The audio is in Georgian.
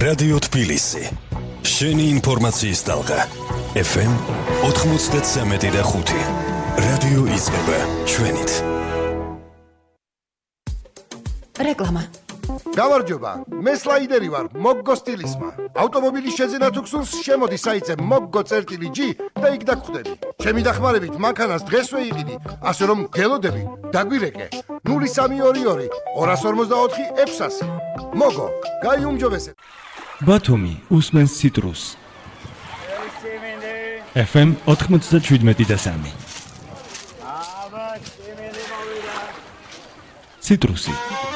რადიო თბილისი. შენი ინფორმაციის ტალღა. FM 93.5. რადიო იწყება ჩვენით. რეკლამა. გამარჯობა, მე სლაიდერი ვარ, მოგგო სტილისმა. ავტომობილის შეძენა თუ გსურს, შემოდი საიტზე moggo.g და იქ დაგხვდები. ჩემი დახმარებით მანქანას დღესვე იყიდი, ასე რომ გელოდები, დაგვირეკე. 0322 254 600. მოგო, გაიუმჯობესეთ. ბათუმი უსმენს ციტრუს. FM 97.3. ციტრუსი.